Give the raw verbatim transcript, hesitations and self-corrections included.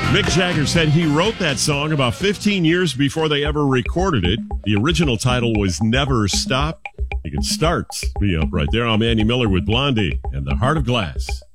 Mick Jagger said he wrote that song about fifteen years before they ever recorded it. The original title was Never Stop. You can start me up right there. I'm Andy Miller with Blondie and the Heart of Glass.